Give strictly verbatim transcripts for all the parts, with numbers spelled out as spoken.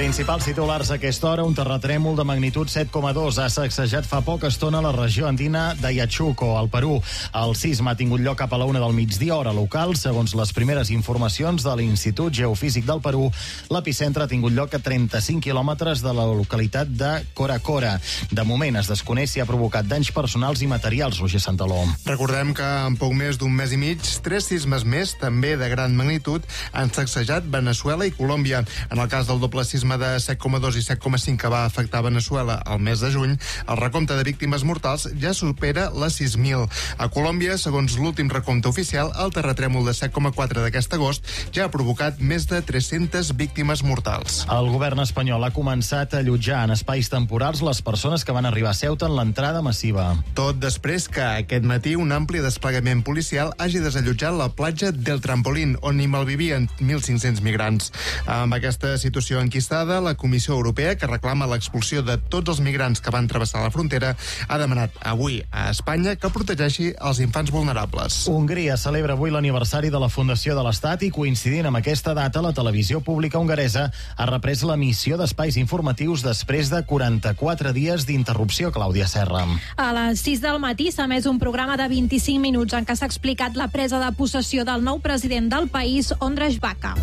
Principals titulars a aquesta hora, un terratrèmol de magnitud set coma dos ha sacsejat fa poca estona la regió andina d'Ayachuco, al Perú. El sisme ha tingut lloc cap a la una del migdia, hora local. Segons les primeres informacions de l'Institut Geofísic del Perú, l'epicentre ha tingut lloc a trenta-cinc quilòmetres de la localitat de Cora Cora. De moment es desconeix si ha provocat danys personals i materials, Roger Santaló. Recordem que en poc més d'un mes i mig, tres sismes més, també de gran magnitud, han sacsejat Veneçuela i Colòmbia. En el cas del doble sisme de set coma dos i set coma cinc que va afectar Veneçuela al mes de juny, el recompte de víctimes mortals ja supera les sis mil. A Colòmbia, segons l'últim recompte oficial, el terratrèmol de set coma quatre d'aquest agost ja ha provocat més de tres-centes víctimes mortals. El govern espanyol ha començat a allotjar en espais temporals les persones que van arribar a Ceuta en l'entrada massiva. Tot després que aquest matí un ampli desplegament policial hagi desallotjat la platja del Trampolín, on hi malvivien mil cinc-cents migrants. Amb aquesta situació enquistada, la Comissió Europea, que reclama l'expulsió de tots els migrants que van travessar la frontera, ha demanat avui a Espanya que protegeixi els infants vulnerables. Hongria celebra avui l'aniversari de la Fundació de l'Estat i, coincidint amb aquesta data, la televisió pública hongaresa ha reprès l'emissió d'espais informatius després de quaranta-quatre dies d'interrupció. Clàudia Serra. A les sis del matí s'ha emès un programa de vint-i-cinc minuts en què s'ha explicat la presa de possessió del nou president del país, Ondrej Baka.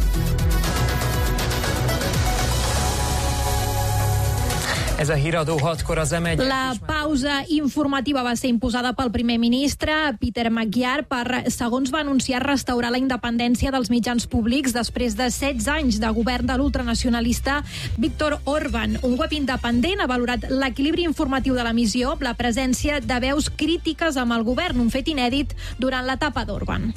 Ez a híradó hatkor az em egy... La pausa informativa va ser imposada pel primer ministre, Peter Magyar, per, segons va anunciar, restaurar la independència dels mitjans públics després de setze anys de govern de l'ultranacionalista Viktor Orbán. Un web independent ha valorat l'equilibri informatiu de l'emissió, la presència de veus crítiques amb el govern, un fet inèdit durant l'etapa d'Orbán.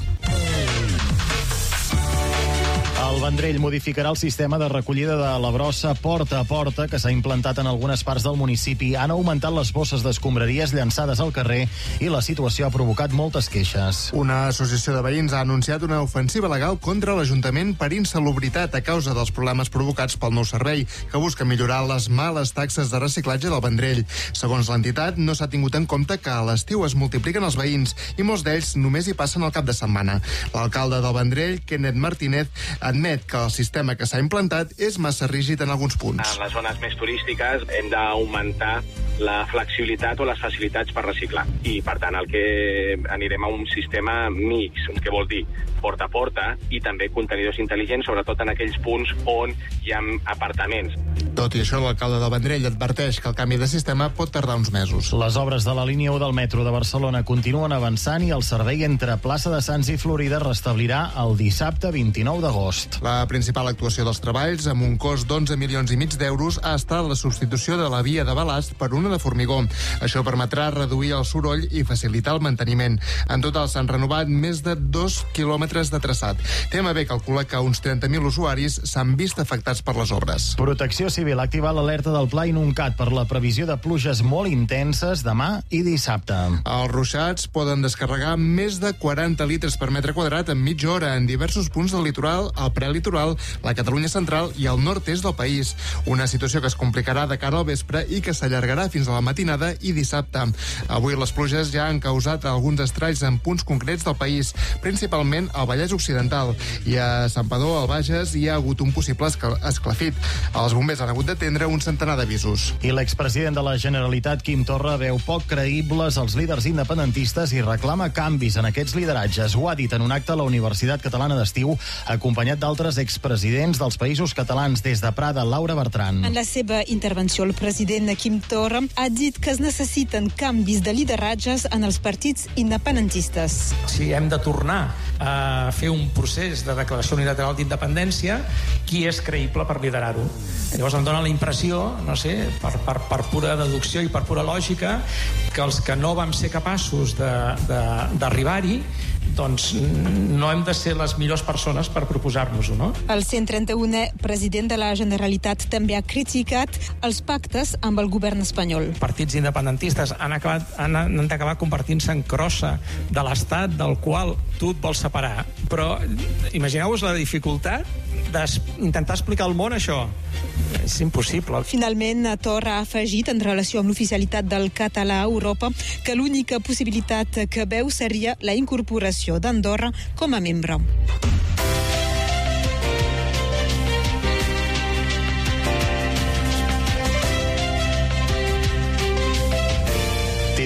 El Vendrell modificarà el sistema de recollida de la brossa porta a porta que s'ha implantat en algunes parts del municipi. Han augmentat les bosses d'escombraries llançades al carrer i la situació ha provocat moltes queixes. Una associació de veïns ha anunciat una ofensiva legal contra l'Ajuntament per insalubritat a causa dels problemes provocats pel nou servei, que busca millorar les males taxes de reciclatge del Vendrell. Segons l'entitat, no s'ha tingut en compte que a l'estiu es multipliquen els veïns i molts d'ells només hi passen el cap de setmana. L'alcalde del Vendrell, Kenneth Martínez, admet que el sistema que s'ha implantat és massa rígid en alguns punts. En les zones més turístiques hem d'augmentar la flexibilitat o les facilitats per reciclar. I, per tant, el que anirem a un sistema mix, que vol dir porta a porta i també contenidors intel·ligents, sobretot en aquells punts on hi ha apartaments. Tot i això, l'alcalde del Vendrell adverteix que el canvi de sistema pot tardar uns mesos. Les obres de la línia u del metro de Barcelona continuen avançant i el servei entre Plaça de Sants i Florida restablirà el dissabte vint-i-nou d'agost. La principal actuació dels treballs, amb un cost d'onze milions i mig d'euros, ha estat la substitució de la via de balast per una de formigó. Això permetrà reduir el soroll i facilitar el manteniment. En total s'han renovat més de dos quilòmetres de traçat. T M B calcula que uns trenta mil usuaris s'han vist afectats per les obres. Protecció Civil ha activat l'alerta del Pla Inuncat per la previsió de pluges molt intenses demà i dissabte. Els ruixats poden descarregar més de quaranta litres per metre quadrat en mitja hora en diversos punts del litoral, el prelitoral, la Catalunya central i el nord-est del país. Una situació que es complicarà de cara al vespre i que s'allargarà fins a la matinada i dissabte. Avui les pluges ja han causat alguns estralls en punts concrets del país, principalment al Vallès Occidental, i a Santpedor, al Bages, hi ha hagut un possible esclafit. Els bombers han hagut d'atendre un centenar d'avisos. I l'expresident de la Generalitat, Quim Torra, veu poc creïbles els líders independentistes i reclama canvis en aquests lideratges. Ho ha dit en un acte a la Universitat Catalana d'Estiu, acompanyat d'altres expresidents dels països catalans. Des de Prada, Laura Bertran. En la seva intervenció, el president Quim Torra ha dit que es necessiten canvis de lideratges en els partits independentistes. Si hem de tornar a fer un procés de declaració unilateral d'independència, qui és creïble per liderar-ho? Llavors em dóna la impressió, no sé, per, per, per pura deducció i per pura lògica, que els que no vam ser capaços d'arribar-hi, doncs no hem de ser les millors persones per proposar-nos-ho, no? El cent trenta-unè president de la Generalitat també ha criticat els pactes amb el govern espanyol. Partits independentistes han, acabat, han, han d'acabar convertint-se en crossa de l'Estat del qual tu et vols separar. Però imagineu-vos la dificultat d'intentar explicar al món això. És impossible. Finalment, Torra ha afegit, en relació amb l'oficialitat del català a Europa, que l'única possibilitat que veu seria la incorporació d'Andorra com a membre.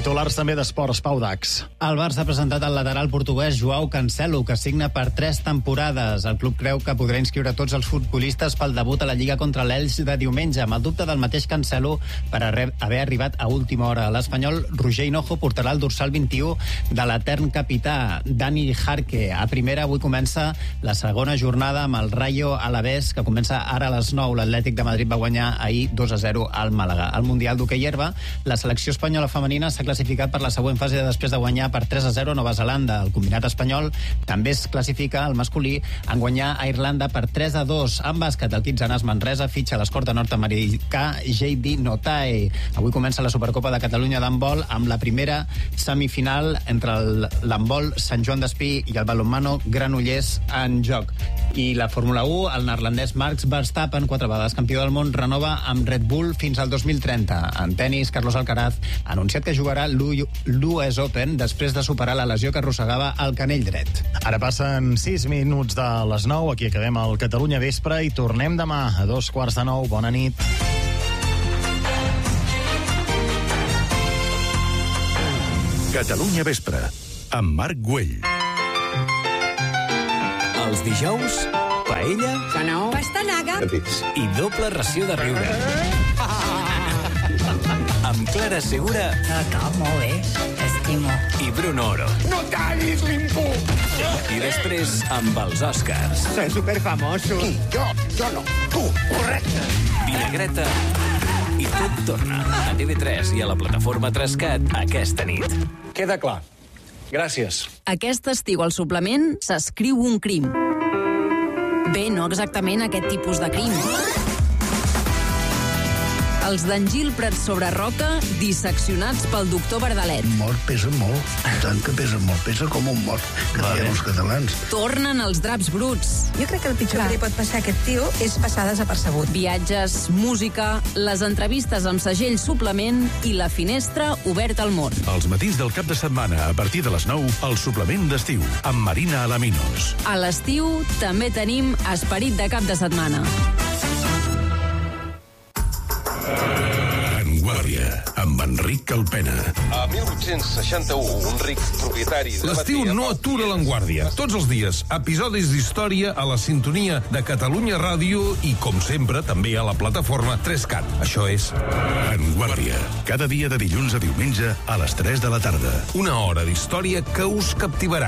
Titulars també d'esports, Pau Dax. El Barça ha presentat el lateral portuguès Joao Cancelo, que signa per tres temporades. El club creu que podrà inscriure tots els futbolistes pel debut a la Lliga contra l'Elx de diumenge, amb el dubte del mateix Cancelo per haver arribat a última hora. L'espanyol Roger Hinojo portarà el dorsal vint-i-u de l'etern capità Dani Jarque. A primera, avui comença la segona jornada amb el Rayo Alavés, que comença ara a les nou. L'Atlètic de Madrid va guanyar ahir dos a zero al Màlaga. Al Mundial d'Hoquei Herba, la selecció espanyola femenina s'ha classificat per la següent fase després de guanyar per tres a zero a Nova Zelanda. El combinat espanyol també es classifica al masculí en guanyar a Irlanda per tres a dos. En bàsquet, el Quitzanas Manresa fitxa l'escorta nord-americà J D Notae. Avui comença la Supercopa de Catalunya d'handbol amb la primera semifinal entre l'handbol Sant Joan d'Espí i el balonmano Granollers en joc. I la Fórmula u, el neerlandès Max Verstappen, quatre vegades campió del món, renova amb Red Bull fins al dos mil trenta. En tenis, Carlos Alcaraz ha anunciat que jugarà l'U S Open després de superar la lesió que arrossegava al canell dret. Ara passen sis minuts de les nou, aquí acabem el Catalunya Vespre i tornem demà a dos quarts de nou. Bona nit. Catalunya Vespre, amb Marc Güell. Els dijous, paella, no. Pastanaga i doble ració de riure. Amb Clara Segura. Acá, molt bé, t'estimo. I Bruno Oro. No tallis l'imput! I després amb els Oscars. Soy superfamoso. Qui? Jo? Jo no. Tu. Correcte. Vinagreta i tot torna a T V tres i a la plataforma Trascat aquesta nit. Queda clar. Gràcies. Aquest estiu al suplement s'escriu un crim. Bé, no exactament aquest tipus de crim. Els d'Angil Prats sobre Roca, disseccionats pel doctor Verdalet. Mort pesa molt, tant que pesa molt, pesa com un mort, que diem els catalans. Tornen els draps bruts. Jo crec que el pitjor Clar. que li pot passar a aquest tio és passar desapercebut. Viatges, música, les entrevistes amb segell suplement i la finestra oberta al món. Els matins del cap de setmana, a partir de les nou, el suplement d'estiu, amb Marina Alaminos. A l'estiu també tenim esperit de cap de setmana. En Guàrdia, amb Enric Calpena. A mil vuit-cents seixanta-u, un ric propietari... L'estiu no atura l'Enguàrdia. Tots els dies, episodis d'història a la sintonia de Catalunya Ràdio i, com sempre, també a la plataforma tres cat. Això és... En Guàrdia, cada dia de dilluns a diumenge a les tres de la tarda. Una hora d'història que us captivarà.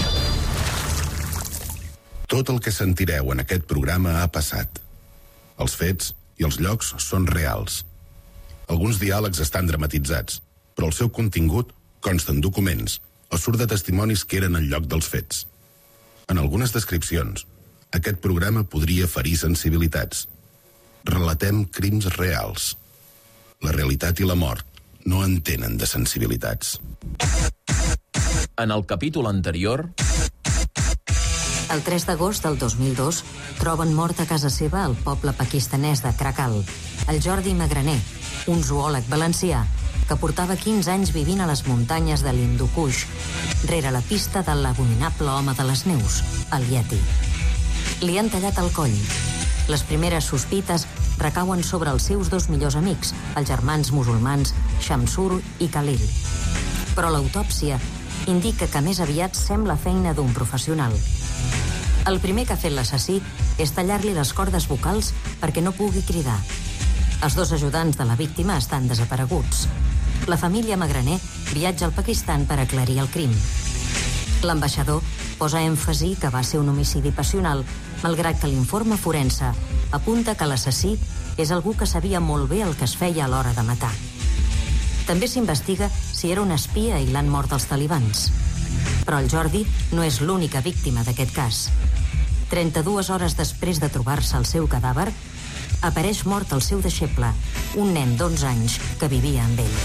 Tot el que sentireu en aquest programa ha passat. Els fets i els llocs són reals. Alguns diàlegs estan dramatitzats, però el seu contingut consta en documents o surt de testimonis que eren al lloc dels fets. En algunes descripcions, aquest programa podria ferir sensibilitats. Relatem crims reals. La realitat i la mort no entenen de sensibilitats. En el capítol anterior... El tres d'agost del dos mil dos troben mort a casa seva al poble pakistanès de Krakal el Jordi Magraner, un zoòleg valencià que portava quinze anys vivint a les muntanyes de l'Hindu Kush, rere la pista de l'abominable home de les neus, el Yeti. Li han tallat el coll. Les primeres sospites recauen sobre els seus dos millors amics, els germans musulmans Shamsur i Khalil. Però l'autòpsia indica que més aviat sembla feina d'un professional. El primer que ha fet l'assassí és tallar-li les cordes vocals perquè no pugui cridar. Els dos ajudants de la víctima estan desapareguts. La família Magraner viatja al Pakistan per aclarir el crim. L'ambaixador posa èmfasi que va ser un homicidi passional, malgrat que l'informe forense apunta que l'assassí és algú que sabia molt bé el que es feia a l'hora de matar. També s'investiga si era un espia i l'han mort els talibans. Però el Jordi no és l'única víctima d'aquest cas. trenta-dues hores després de trobar-se el seu cadàver, apareix mort el seu deixeble, un nen d'onze anys que vivia amb ell.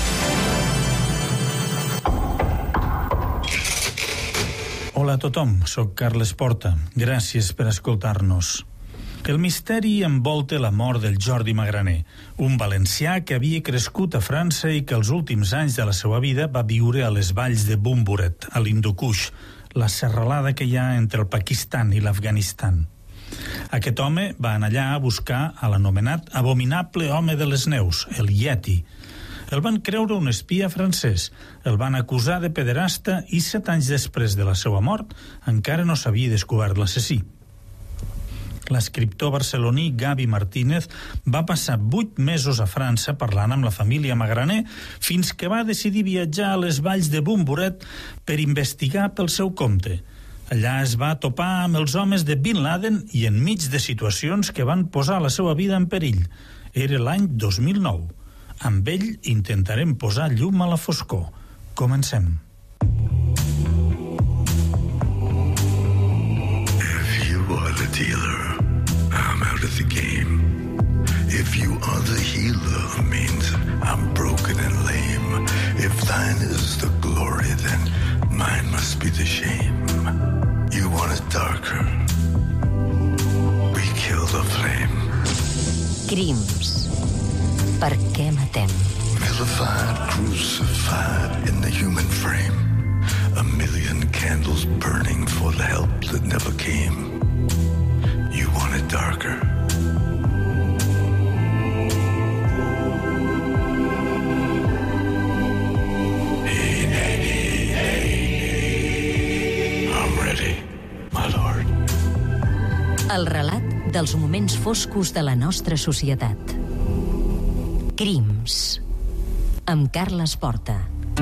Hola a tothom, sóc Carles Porta. Gràcies per escoltar-nos. El misteri envolta la mort del Jordi Magraner, un valencià que havia crescut a França i que els últims anys de la seva vida va viure a les valls de Bumburet, a l'Hindu Kush, la serralada que hi ha entre el Pakistan i l'Afganistan. Aquest home va anar allà a buscar a l'anomenat abominable home de les neus, el Yeti. El van creure un espia francès, el van acusar de pederasta i set anys després de la seva mort encara no s'havia descobert l'assassí. L'escriptor barceloní Gavi Martínez va passar vuit mesos a França parlant amb la família Magraner fins que va decidir viatjar a les valls de Bumburet per investigar pel seu compte. Allà es va topar amb els homes de Bin Laden i enmig de situacions que van posar la seva vida en perill. Era l'any dos mil nou. Amb ell intentarem posar llum a la foscor. Comencem. If you are the dealer, I'm out of the game. If you are the healer, means I'm broken and lame. If thine is the glory, then mine must be the shame. You want it darker. We kill the flame. Crims. Per què matem? Vilified, crucified in the human frame. A million candles burning for the help that never came. You want it darker. Hey, hey, hey, hey. I'm ready, my lord. El relat dels moments foscos de la nostra societat. Crims. Amb Carles Porta.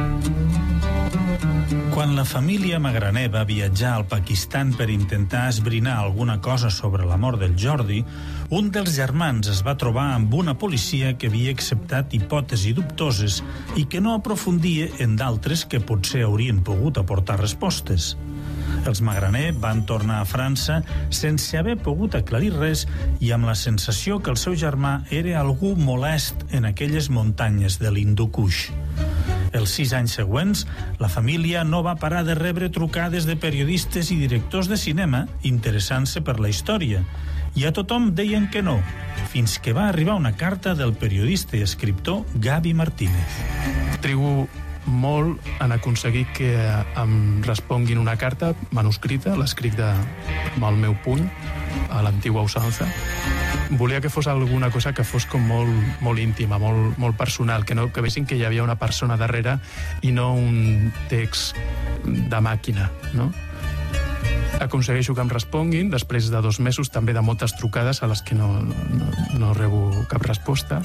Quan la família Magraner va viatjar al Pakistan per intentar esbrinar alguna cosa sobre la mort del Jordi, un dels germans es va trobar amb una policia que havia acceptat hipòtesis dubtoses i que no aprofundia en d'altres que potser haurien pogut aportar respostes. Els Magraner van tornar a França sense haver pogut aclarir res i amb la sensació que el seu germà era algú molest en aquelles muntanyes de l'Hindu Kush. Els sis anys següents, la família no va parar de rebre trucades de periodistes i directors de cinema interessant-se per la història. I a tothom deien que no, fins que va arribar una carta del periodista i escriptor Gavi Martínez. Trigo molt en aconseguir que em responguin una carta manuscrita, l'escric de, amb el meu puny, a l'antigua usança. Volia que fos alguna cosa que fos com molt, molt íntima, molt, molt personal, que, no, que vessin que hi havia una persona darrere i no un text de màquina, no? Aconsegueixo que em responguin, després de dos mesos també de moltes trucades a les que no, no, no rebo cap resposta,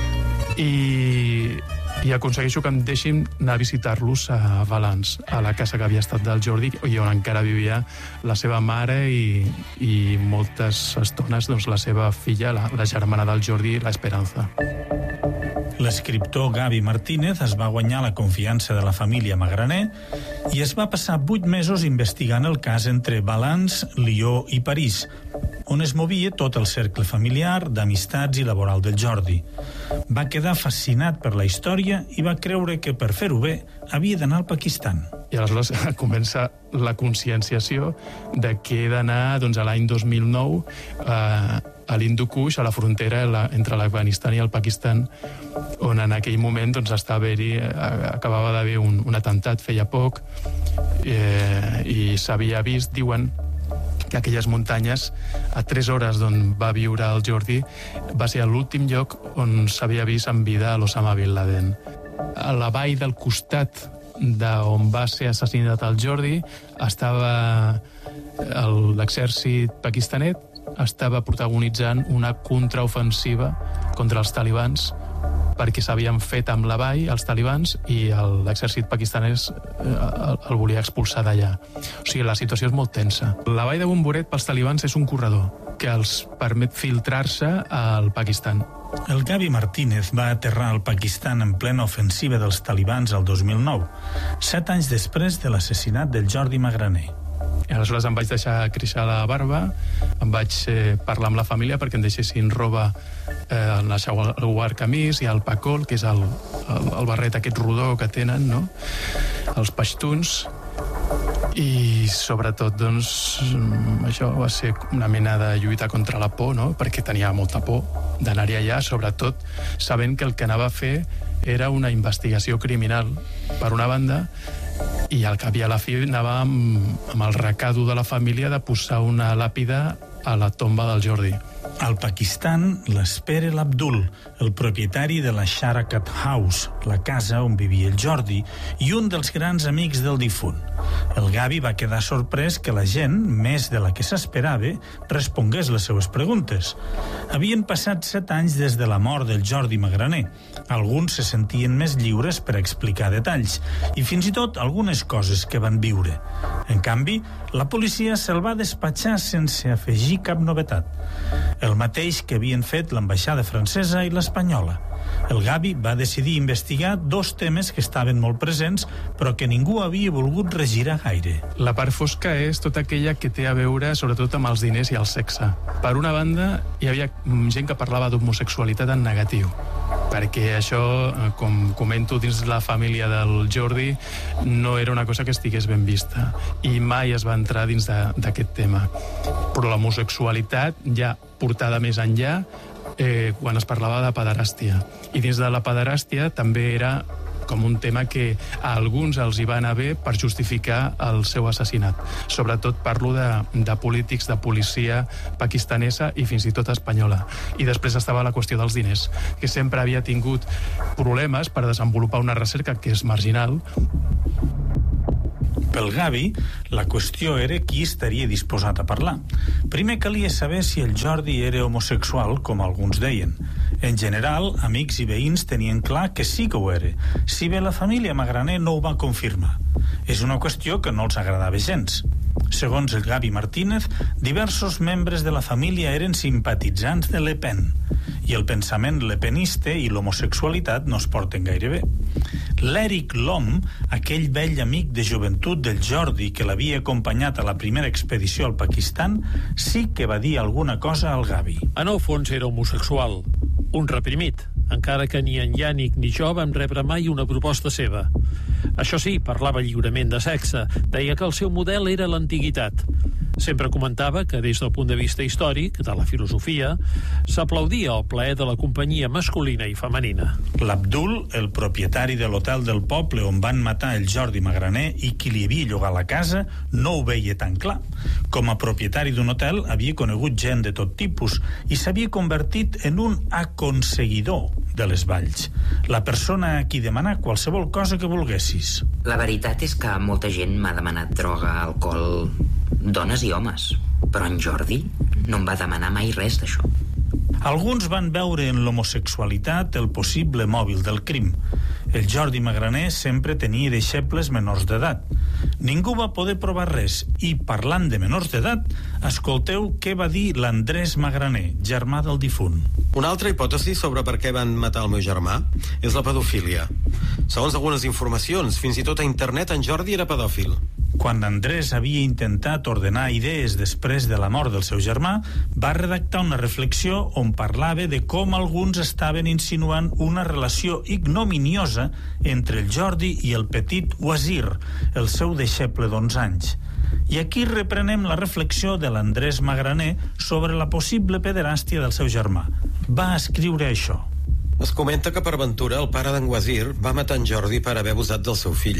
i, i aconsegueixo que em deixin anar a visitar-los a Valence, a la casa que havia estat del Jordi i on encara vivia la seva mare i, i moltes estones doncs, la seva filla, la, la germana del Jordi, l'Esperanza. L'escriptor Gavi Martínez es va guanyar la confiança de la família Magraner i es va passar vuit mesos investigant el cas entre Valence, Lió i París, on es movia tot el cercle familiar, d'amistats i laboral del Jordi. Va quedar fascinat per la història i va creure que per fer-ho bé havia d'anar al Pakistan. I aleshores comença la conscienciació de que he d'anar doncs, a l'any dos mil nou eh, a l'Hindu Kush, a la frontera la, entre l'Afganistan i el Pakistan, on en aquell moment doncs, estava eh, acabava d'haver un, un atemptat feia poc eh, i s'havia vist, diuen, que aquelles muntanyes, a tres hores d'on va viure el Jordi, va ser l'últim lloc on s'havia vist en vida a l'Osama Bin Laden. A la vall del costat d'on va ser assassinat el Jordi estava l'exèrcit pakistanet, estava protagonitzant una contraofensiva contra els talibans perquè s'havien fet amb la vall els talibans i l'exèrcit pakistanès el, el volia expulsar d'allà. O sigui, la situació és molt tensa. La vall de Bumburet pels talibans és un corredor que els permet filtrar-se al Pakistan. El Gavi Martínez va aterrar al Pakistan en plena ofensiva dels talibans el dos mil nou, set anys després de l'assassinat del Jordi Magraner. I aleshores em vaig deixar créixer la barba, em vaig eh, parlar amb la família perquè em deixessin roba, eh, el Nashawar Kamis i el Pakol, que és el, el, el barret aquest rodó que tenen, no? Els paixtuns. I sobretot, doncs, això va ser una mena de lluita contra la por, no? Perquè tenia molta por d'anar-hi allà, sobretot sabent que el que anava a fer era una investigació criminal, per una banda, i al cap i a la fi anava amb, amb el recado de la família de posar una làpida a la tomba del Jordi. Al Pakistan l'espera l'Abdul, el propietari de la Sharakat House, la casa on vivia el Jordi, i un dels grans amics del difunt. El Gavi va quedar sorprès que la gent, més de la que s'esperava, respongués les seues preguntes. Havien passat set anys des de la mort del Jordi Magraner. Alguns se sentien més lliures per explicar detalls i fins i tot algunes coses que van viure. En canvi, la policia se'l va despatxar sense afegir cap novetat. El mateix que havien fet l'ambaixada francesa i l'espanyola. El Gavi va decidir investigar dos temes que estaven molt presents, però que ningú havia volgut regirar gaire. La part fosca és tota aquella que té a veure sobretot amb els diners i el sexe. Per una banda, hi havia gent que parlava d'homosexualitat en negatiu, perquè això, com comento dins la família del Jordi, no era una cosa que estigués ben vista i mai es va entrar dins d'aquest tema. Però l'homosexualitat ja portada més enllà eh, quan es parlava de pederàstia. I dins de la pederàstia també era com un tema que a alguns els hi va anar bé per justificar el seu assassinat. Sobretot parlo de, de polítics, de policia pakistanesa i fins i tot espanyola. I després estava la qüestió dels diners, que sempre havia tingut problemes per desenvolupar una recerca que és marginal. Pel Gavi, la qüestió era qui estaria disposat a parlar. Primer calia saber si el Jordi era homosexual, com alguns deien. En general, amics i veïns tenien clar que sí que ho era, si bé la família Magraner no ho va confirmar. És una qüestió que no els agradava gens. Segons el Gavi Martínez, diversos membres de la família eren simpatitzants de Le Pen, i el pensament lepenista i l'homosexualitat no es porten gaire bé. L'Eric Lom, aquell vell amic de joventut del Jordi que l'havia acompanyat a la primera expedició al Pakistan, sí que va dir alguna cosa al Gavi. En el fons era homosexual, un reprimit, encara que ni en Yànic ni jo vam rebre mai una proposta seva. Això sí, parlava lliurement de sexe, deia que el seu model era l'antiguitat. Sempre comentava que, des del punt de vista històric, de la filosofia, s'aplaudia el plaer de la companyia masculina i femenina. L'Abdul, el propietari de l'hotel del poble on van matar el Jordi Magraner i qui li havia llogat la casa, no ho veia tan clar. Com a propietari d'un hotel havia conegut gent de tot tipus i s'havia convertit en un aconseguidor de les valls. La persona a qui demanar qualsevol cosa que volguessis. La veritat és que molta gent m'ha demanat droga, alcohol, dones i homes, però en Jordi no em va demanar mai res d'això. Alguns van veure en l'homosexualitat el possible mòbil del crim. El Jordi Magraner sempre tenia deixebles menors d'edat. Ningú va poder provar res i, parlant de menors d'edat, escolteu què va dir l'Andrés Magraner, germà del difunt. Una altra hipòtesi sobre per què van matar el meu germà és la pedofília. Segons algunes informacions, fins i tot a internet en Jordi era pedòfil. Quan Andrés havia intentat ordenar idees després de la mort del seu germà, va redactar una reflexió on parlava de com alguns estaven insinuant una relació ignominiosa entre el Jordi i el petit Wazir, el seu deixeble d'onze anys. I aquí reprenem la reflexió de l'Andrés Magraner sobre la possible pederàstia del seu germà. Va escriure això. Es comenta que per ventura el pare d'en Wazir va matar en Jordi per haver abusat del seu fill.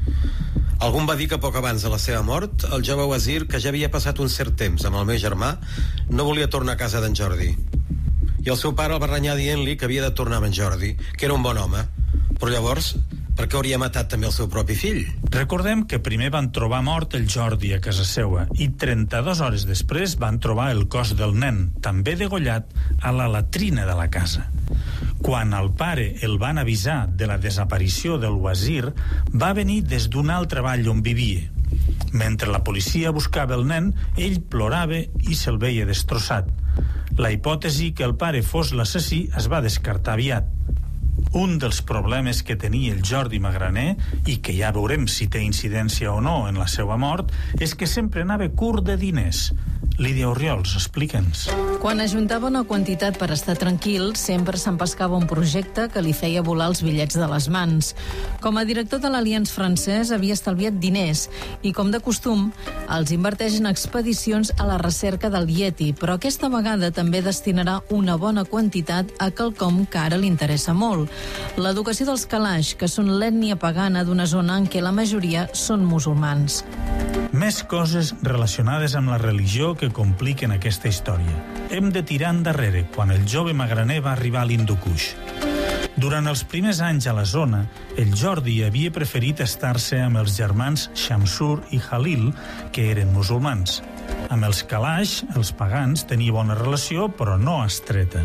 Algun va dir que poc abans de la seva mort, el jove Wazir, que ja havia passat un cert temps amb el meu germà, no volia tornar a casa d'en Jordi. I el seu pare el va renyar dient-li que havia de tornar amb en Jordi, que era un bon home. Però llavors, per què hauria matat també el seu propi fill? Recordem que primer van trobar mort el Jordi a casa seua i trenta-dues hores després van trobar el cos del nen, també degollat, a la latrina de la casa. Quan el pare el van avisar de la desaparició del Wazir, va venir des d'una altra vall on vivia. Mentre la policia buscava el nen, ell plorava i se'l veia destrossat. La hipòtesi que el pare fos l'assassí es va descartar aviat. Un dels problemes que tenia el Jordi Magraner, i que ja veurem si té incidència o no en la seva mort, és que sempre anava curt de diners. Lídia Orriols, explica'ns. Quan ajuntava una quantitat per estar tranquil, sempre s'empescava un projecte que li feia volar els bitllets de les mans. Com a director de l'Alianç francès havia estalviat diners i, com de costum, els inverteix en expedicions a la recerca del Yeti, però aquesta vegada també destinarà una bona quantitat a quelcom que ara li interessa molt: l'educació dels Kalash, que són l'ètnia pagana d'una zona en què la majoria són musulmans. Més coses relacionades amb la religió que compliquen aquesta història. Hem de tirar endarrere quan el jove Magraner va arribar a l'Hindu Kush. Durant els primers anys a la zona, el Jordi havia preferit estar-se amb els germans Shamsur i Halil, que eren musulmans. Amb els Kalash, els pagans, tenia bona relació, però no estreta.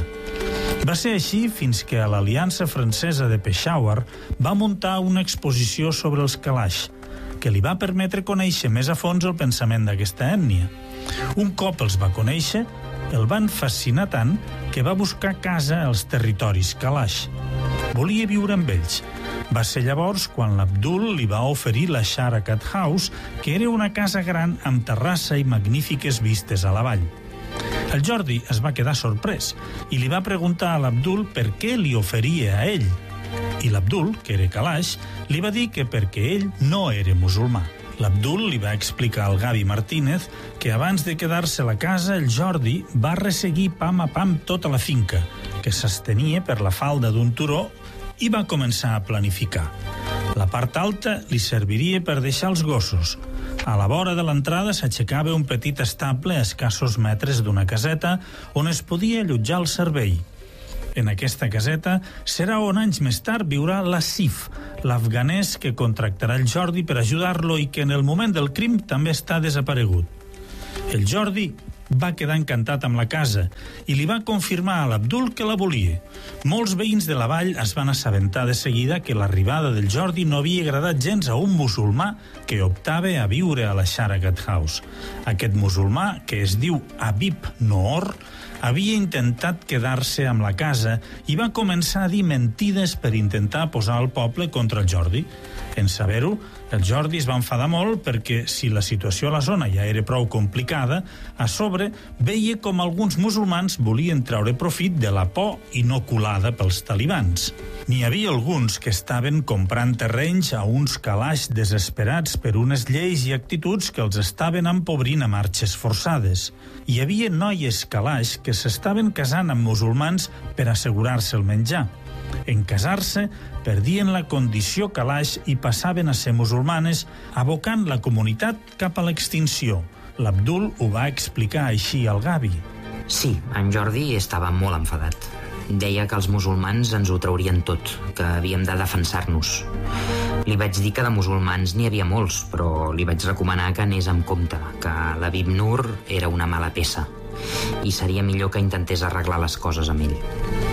Va ser així fins que a l'Aliança Francesa de Peshawar va muntar una exposició sobre els Kalash, que li va permetre conèixer més a fons el pensament d'aquesta ètnia. Un cop els va conèixer, el van fascinar tant que va buscar casa als territoris Kalash. Volia viure amb ells. Va ser llavors quan l'Abdul li va oferir la Sharakat House, que era una casa gran amb terrassa i magnífiques vistes a la vall. El Jordi es va quedar sorprès i li va preguntar a l'Abdul per què li oferia a ell. I l'Abdul, que era Kalash, li va dir que perquè ell no era musulmà. L'Abdul li va explicar al Gavi Martínez que abans de quedar-se a la casa, el Jordi va resseguir pam a pam tota la finca, que s'estenia per la falda d'un turó, i va començar a planificar. La part alta li serviria per deixar els gossos. A la vora de l'entrada s'aixecava un petit estable a escassos metres d'una caseta on es podia allotjar el servei. En aquesta caseta serà on anys més tard viurà l'Asif, l'afganès que contractarà el Jordi per ajudar-lo i que en el moment del crim també està desaparegut. El Jordi va quedar encantat amb la casa i li va confirmar a l'Abdul que la volia. Molts veïns de la vall es van assabentar de seguida que l'arribada del Jordi no havia agradat gens a un musulmà que optava a viure a la Sharakat House. Aquest musulmà, que es diu Habib Noor, havia intentat quedar-se amb la casa i va començar a dir mentides per intentar posar el poble contra el Jordi. En saber-ho, el Jordi es va enfadar molt perquè, si la situació a la zona ja era prou complicada, a sobre veia com alguns musulmans volien treure profit de la por inoculada pels talibans. N'hi havia alguns que estaven comprant terrenys a uns Kalash desesperats per unes lleis i actituds que els estaven empobrint a marxes forçades. Hi havia noies Kalash que s'estaven casant amb musulmans per assegurar-se el menjar. En casar-se, perdien la condició Kalash i passaven a ser musulmanes, abocant la comunitat cap a l'extinció. L'Abdul ho va explicar així al Gavi. Sí, en Jordi estava molt enfadat. Deia que els musulmans ens ho traurien tot, que havíem de defensar-nos. Li vaig dir que de musulmans n'hi havia molts, però li vaig recomanar que anés amb compte, que l'Habib Noor era una mala peça i seria millor que intentés arreglar les coses amb ell.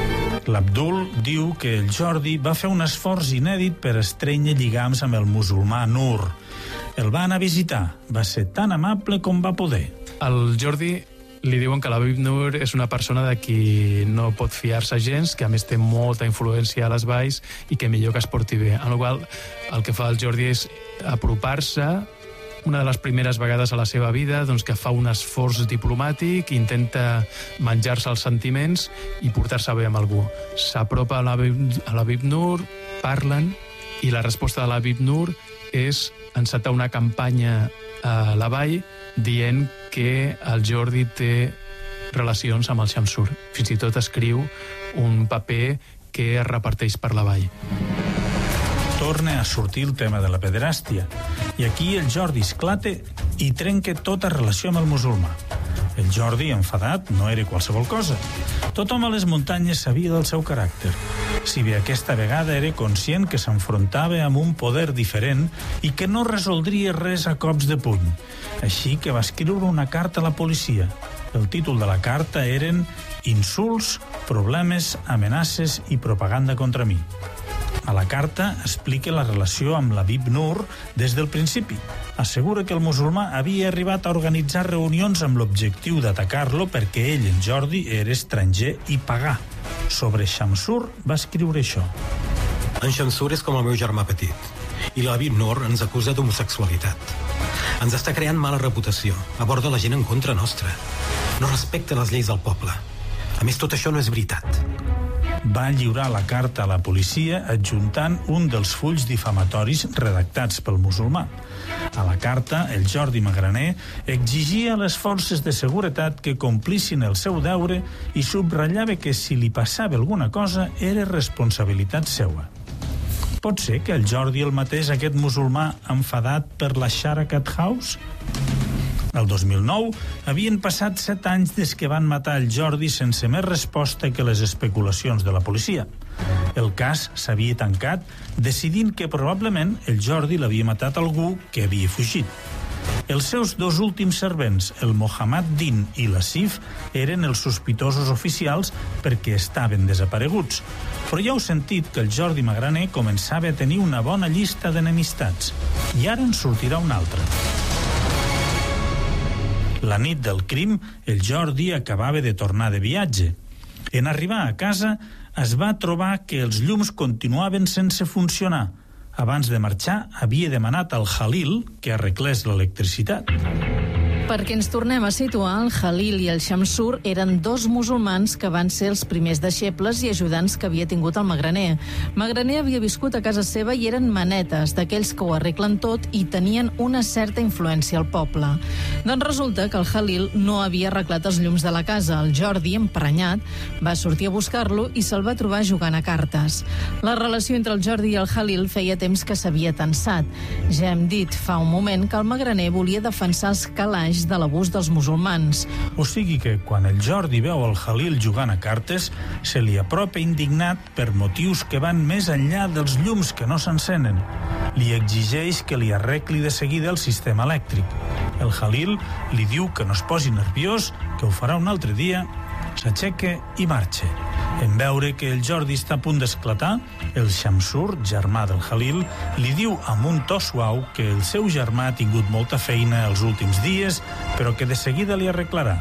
L'Abdul diu que el Jordi va fer un esforç inèdit per estrènyer lligams amb el musulmà Noor. El va anar a visitar. Va ser tan amable com va poder. Al Jordi li diuen que l'Habib Noor és una persona de qui no pot fiar-se gens, que a més té molta influència a les valls i que millor que es porti bé. En la qual el que fa el Jordi és apropar-se una de les primeres vegades a la seva vida, doncs, que fa un esforç diplomàtic, intenta menjar-se els sentiments i portar-se bé amb algú. S'apropa a l'Habib Noor, parlen, i la resposta de l'Habib Noor és encetar una campanya a la vall dient que el Jordi té relacions amb el Shamsur. Fins i tot escriu un paper que es reparteix per la vall. Torna a sortir el tema de la pederàstia, i aquí el Jordi esclata i trenca tota relació amb el musulmà. El Jordi, enfadat, no era qualsevol cosa. Tothom a les muntanyes sabia del seu caràcter. Si bé aquesta vegada era conscient que s'enfrontava amb un poder diferent i que no resoldria res a cops de puny. Així que va escriure una carta a la policia. El títol de la carta eren Insults, problemes, amenaces i propaganda contra mi. A la carta explica la relació amb l'Habib Noor des del principi. Assegura que el musulmà havia arribat a organitzar reunions amb l'objectiu d'atacar-lo perquè ell, en Jordi, era estranger i pagà. Sobre Shamsur va escriure això. En Shamsur és com el meu germà petit i l'Habib Noor ens acusa d'homosexualitat. Ens està creant mala reputació, aborda la gent en contra nostra. No respecta les lleis del poble. A més, tot això no és veritat. Va lliurar la carta a la policia adjuntant un dels fulls difamatoris redactats pel musulmà. A la carta, el Jordi Magraner exigia a les forces de seguretat que complissin el seu deure i subratllava que si li passava alguna cosa era responsabilitat seua. Pot ser que el Jordi el matés aquest musulmà enfadat per la Sharakat House? El dos mil nou havien passat set anys des que van matar el Jordi sense més resposta que les especulacions de la policia. El cas s'havia tancat decidint que probablement el Jordi l'havia matat algú que havia fugit. Els seus dos últims servents, el Mohammad Din i l'Asif, eren els sospitosos oficials perquè estaven desapareguts. Però ja heu sentit que el Jordi Magraner començava a tenir una bona llista d'enemistats. I ara en sortirà una altra. La nit del crim, el Jordi acabava de tornar de viatge. En arribar a casa, es va trobar que els llums continuaven sense funcionar. Abans de marxar, havia demanat al Khalil que arreglés l'electricitat. Perquè ens tornem a situar, el Khalil i el Shamsur eren dos musulmans que van ser els primers deixebles i ajudants que havia tingut el Magraner. Magraner havia viscut a casa seva i eren manetes, d'aquells que ho arreglen tot i tenien una certa influència al poble. Doncs resulta que el Khalil no havia arreglat els llums de la casa. El Jordi, emprenyat, va sortir a buscar-lo i se'l va trobar jugant a cartes. La relació entre el Jordi i el Khalil feia temps que s'havia tensat. Ja hem dit fa un moment que el Magraner volia defensar els calaix de l'abús dels musulmans. O sigui que, quan el Jordi veu el Khalil jugant a cartes, se li apropa indignat per motius que van més enllà dels llums que no s'encenen. Li exigeix que li arregli de seguida el sistema elèctric. El Khalil li diu que no es posi nerviós, que ho farà un altre dia, s'aixeca i marxa. En veure que el Jordi està a punt d'esclatar, el Shamsur, germà del Khalil, li diu amb un to suau que el seu germà ha tingut molta feina els últims dies, però que de seguida li arreglarà.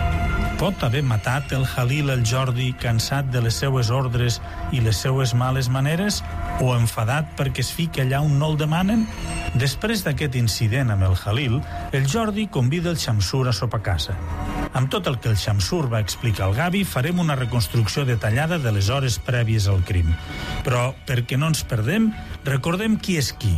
Pot haver matat el Khalil el Jordi cansat de les seues ordres i les seues males maneres, o enfadat perquè es fica allà on no el demanen? Després d'aquest incident amb el Khalil, el Jordi convida el Shamsur a sopar a casa. Amb tot el que el Shamsur va explicar al Gavi, farem una reconstrucció detallada de les hores prèvies al crim. Però, perquè no ens perdem, recordem qui és qui.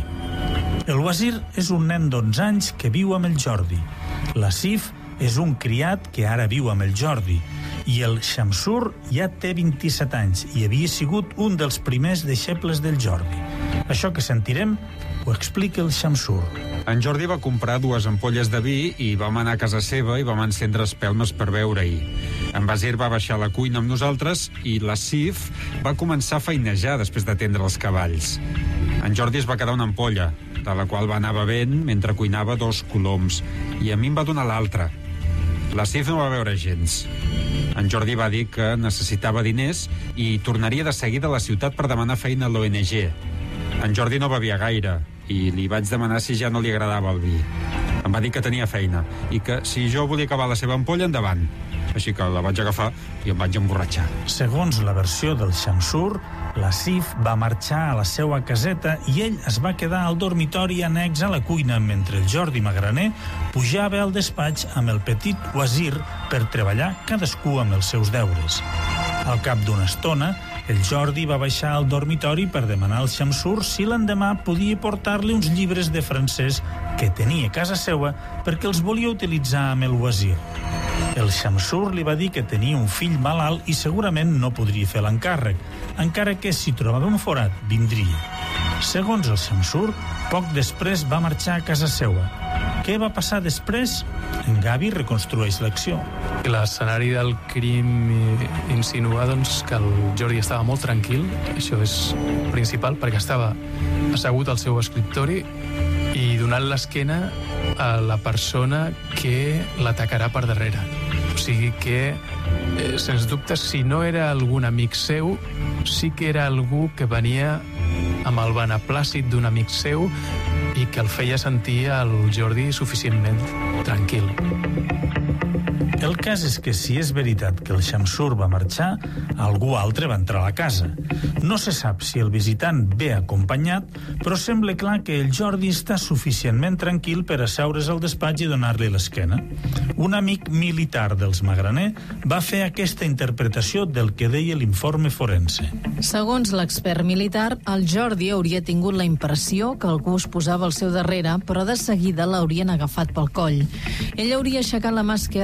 El Wazir és un nen d'onze anys que viu amb el Jordi. L'Asif és un criat que ara viu amb el Jordi. I el Shamsur ja té vint-i-set anys i havia sigut un dels primers deixebles del Jordi. Això que sentirem ho explica el Shamsur. En Jordi va comprar dues ampolles de vi i vam anar a casa seva i vam encendre espelmes per beure-hi. En Basir va baixar a la cuina amb nosaltres i la Sif va començar a feinejar després d'atendre els cavalls. En Jordi es va quedar una ampolla, de la qual va anar bevent mentre cuinava dos coloms, i a mi em va donar l'altra. La Sif no va veure gens. En Jordi va dir que necessitava diners i tornaria de seguida a la ciutat per demanar feina a l'O N G. En Jordi no bevia gaire i li vaig demanar si ja no li agradava el vi. Em va dir que tenia feina i que si jo volia acabar la seva ampolla, endavant. Així que la vaig agafar i em vaig emborratxar. Segons la versió del Shamsur, la Sif va marxar a la seva caseta i ell es va quedar al dormitori annex a la cuina mentre el Jordi Magraner pujava al despatx amb el petit Wazir per treballar cadascú amb els seus deures. Al cap d'una estona, el Jordi va baixar al dormitori per demanar al Shamsur si l'endemà podia portar-li uns llibres de francès que tenia a casa seva perquè els volia utilitzar amb el Wazir. El Shamsur li va dir que tenia un fill malalt i segurament no podria fer l'encàrrec, encara que si trobava un forat, vindria. Segons el Shamsur, poc després va marxar a casa seva. Què va passar després? En Gavi reconstrueix l'acció. L'escenari del crim insinua doncs, que el Jordi estava molt tranquil, això és principal, perquè estava assegut al seu escriptori i donant l'esquena a la persona que l'atacarà per darrere. O sigui que, eh, sens dubte, si no era algun amic seu, sí que era algú que venia amb el beneplàcit d'un amic seu i que el feia sentir al Jordi suficientment tranquil. El cas és que si és veritat que el Shamsur va marxar, algú altre va entrar a la casa. No se sap si el visitant ve acompanyat, però sembla clar que el Jordi està suficientment tranquil per asseure's al despatx i donar-li l'esquena. Un amic militar dels Magraner va fer aquesta interpretació del que deia l'informe forense. Segons l'expert militar, el Jordi hauria tingut la impressió que algú es posava al seu darrere, però de seguida l'haurien agafat pel coll. Ell hauria aixecat la mà esquerra per defensar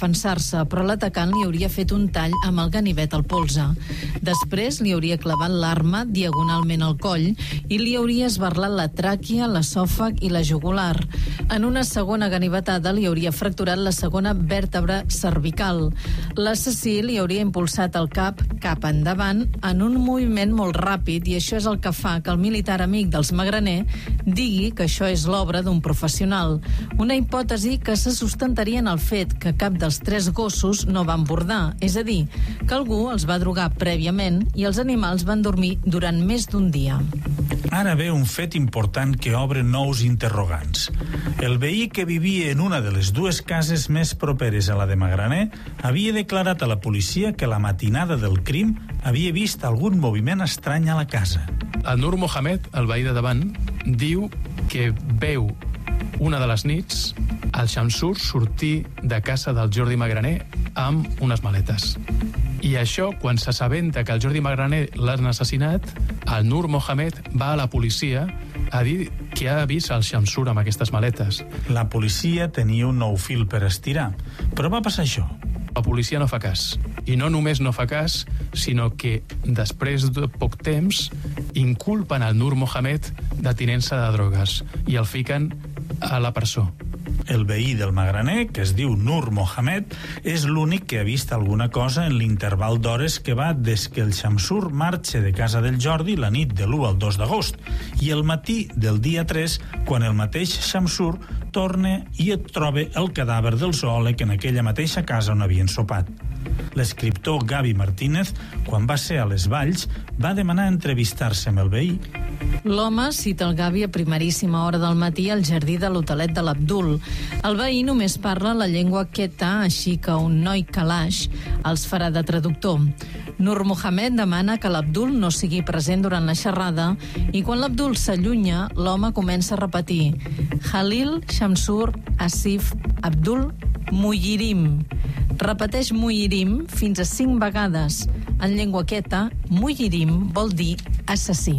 defensar-se, però l'atacant li hauria fet un tall amb el ganivet al polze. Després li hauria clavat l'arma diagonalment al coll i li hauria esbarlat la tràquea, l'esòfag i la jugular. En una segona ganivetada li hauria fracturat la segona vèrtebra cervical. L'assassí li hauria impulsat el cap cap endavant en un moviment molt ràpid i això és el que fa que el militar amic dels Magraner digui que això és l'obra d'un professional. Una hipòtesi que se sustentaria en el fet que cap dels tres gossos no van bordar, és a dir, que algú els va drogar prèviament i els animals van dormir durant més d'un dia. Ara ve un fet important que obre nous interrogants. El veí que vivia en una de les dues cases més properes a la de Magraner havia declarat a la policia que la matinada del crim havia vist algun moviment estrany a la casa. El Nur Mohamed, el veí de davant, diu que veu una de les nits el Shamsur sortir de casa del Jordi Magraner amb unes maletes. I això, quan s'assabenta que el Jordi Magraner l'han assassinat, el Nur Mohamed va a la policia a dir que ha vist el Shamsur amb aquestes maletes. La policia tenia un nou fil per estirar, però va passar això. La policia no fa cas. I no només no fa cas, sinó que després de poc temps inculpen el Nur Mohamed de tinença de drogues i el fiquen a la presó. El veí del Magraner, que es diu Nur Mohamed, és l'únic que ha vist alguna cosa en l'interval d'hores que va des que el Shamsur marxa de casa del Jordi la nit de l'u al dos d'agost i el matí del dia tres, quan el mateix Shamsur torna i et troba el cadàver del zoòleg en aquella mateixa casa on havien sopat. L'escriptor Gavi Martínez, quan va ser a les Valls, va demanar entrevistar-se amb el veí. L'home cita el Gavi a primeríssima hora del matí al jardí de l'hotelet de l'Abdul. El veí només parla la llengua queta, així que un noi calaix els farà de traductor. Nur Mohamed demana que l'Abdul no sigui present durant la xerrada i quan l'Abdul s'allunya, l'home comença a repetir Halil, Shamsur, Asif, Abdul, Muyirim. Repeteix Muyirim fins a cinc vegades. En llengua queta, Muyirim vol dir assassí.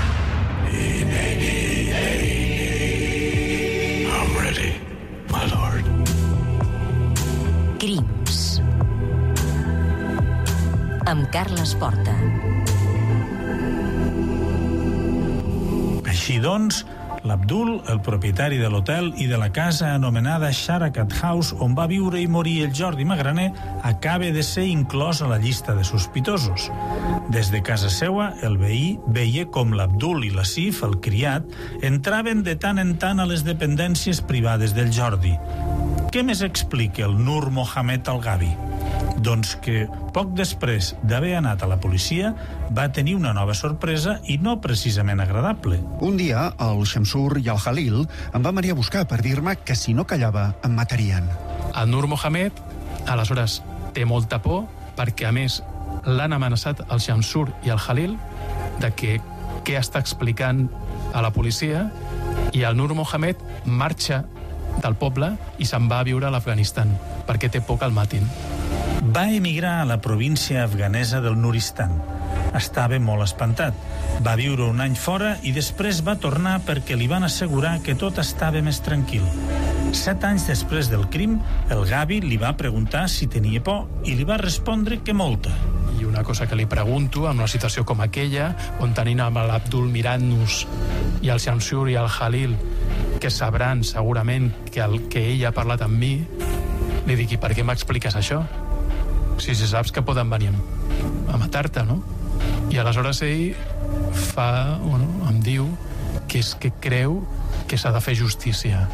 I'm ready, my lord. Crims. Amb Carles Porta. Així doncs, l'Abdul, el propietari de l'hotel i de la casa anomenada Sharakat House, on va viure i morir el Jordi Magraner, acaba de ser inclòs a la llista de sospitosos. Des de casa seua, el veí veia com l'Abdul i l'Asif, el criat, entraven de tant en tant a les dependències privades del Jordi. Què més explica el Nur Mohamed al Gavi? Doncs que, poc després d'haver anat a la policia, va tenir una nova sorpresa i no precisament agradable. Un dia, el Shamsur i el Halil em van venir a buscar per dir-me que si no callava em matarien. El Nur Mohamed, aleshores, té molta por perquè, a més, l'han amenaçat el Shamsur i el Halil de que què està explicant a la policia i el Nur Mohamed marxa del poble i se'n va a viure a l'Afganistan perquè té por que el matin. Va emigrar a la província afganesa del Nuristan. Estava molt espantat. Va viure un any fora i després va tornar perquè li van assegurar que tot estava més tranquil. Set anys després del crim, el Gavi li va preguntar si tenia por i li va respondre que molta. I una cosa que li pregunto, en una situació com aquella, on tenim amb l'Abdul mirant-nos i el Shamsur i el Halil, que sabran segurament que, el, que ell ha parlat amb mi, li dic, i per què m'expliques això? Si, si saps que poden venir a matar-te, no? I aleshores ell fa, bueno, em diu que és que creu que s'ha de fer justícia.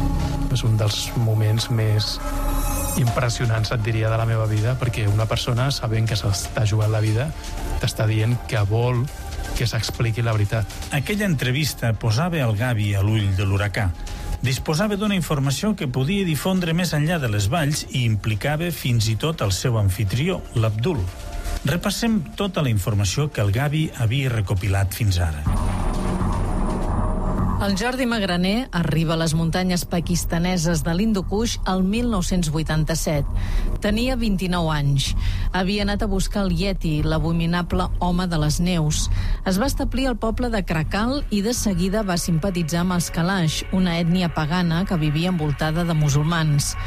És un dels moments més impressionants, et diria, de la meva vida, perquè una persona, sabent que s'està jugant la vida, t'està dient que vol que s'expliqui la veritat. Aquella entrevista posava el Gavi a l'ull de l'huracà. Disposava d'una informació que podia difondre més enllà de les valls i implicava fins i tot el seu anfitrió, l'Abdul. Repassem tota la informació que el Gavi havia recopilat fins ara. El Jordi Magraner arriba a les muntanyes pakistaneses de l'Hindu Kush el mil nou-cents vuitanta-set. Tenia vint-i-nou anys. Havia anat a buscar el Yeti, l'abominable home de les neus. Es va establir al poble de Krakal i de seguida va simpatitzar amb els Kalash, una ètnia pagana que vivia envoltada de musulmans.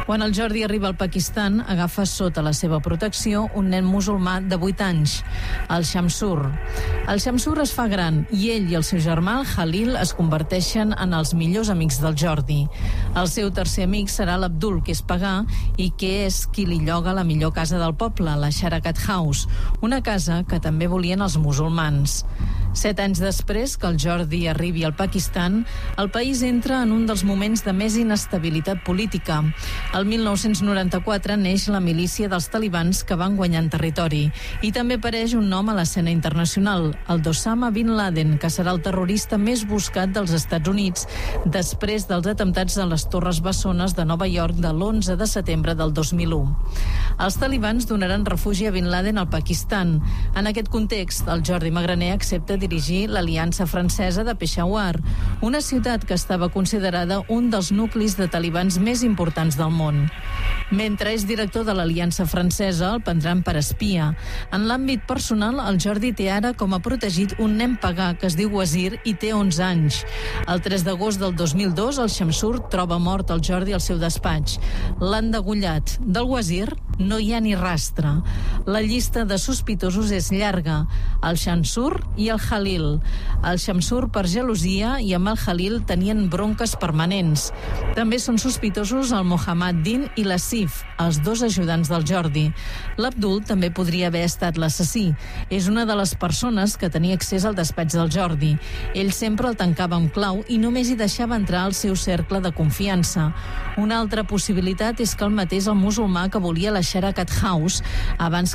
Quan el Jordi arriba al Pakistan, agafa sota la seva protecció un nen musulmà de vuit anys, el Shamsur. El Shamsur es fa gran i ell i el seu germà, el Khalil, es converteixen en els millors amics del Jordi. El seu tercer amic serà l'Abdul, que és pagà i que és qui li lloga la millor casa del poble, la Sharakat House, una casa que també volien els musulmans. Set anys després que el Jordi arribi al Pakistan, el país entra en un dels moments de més inestabilitat política. El mil nou-cents noranta-quatre neix la milícia dels talibans que van guanyant territori. I també apareix un nom a l'escena internacional, el d'Osama Bin Laden, que serà el terrorista més buscat dels Estats Units després dels atemptats a les Torres Bessones de Nova York de l'onze de setembre del dos mil u. Els talibans donaran refugi a Bin Laden al Pakistan. En aquest context, el Jordi Magraner accepta dirigir l'Aliança Francesa de Peshawar, una ciutat que estava considerada un dels nuclis de talibans més importants del món. Mentre és director de l'Aliança Francesa, el prendran per espia. En l'àmbit personal, el Jordi té ara com a protegit un nen pagà que es diu Wazir i té onze anys. El tres d'agost del dos mil dos, el Shamsur troba mort el Jordi al seu despatx. L'han degollat. Del Wazir no hi ha ni rastre. La llista de sospitosos és llarga. El Shamsur i el Khalil. El Shamsur per gelosia i amb el Khalil tenien bronques permanents. També són sospitosos el Mohammad Din i la Sif, els dos ajudants del Jordi. L'Abdul també podria haver estat l'assassí. És una de les persones que tenia accés al despatx del Jordi. Ell sempre el tancava amb clau i només hi deixava entrar al seu cercle de confiança. Una altra possibilitat és que el matés el musulmà que volia la Sharakat House abans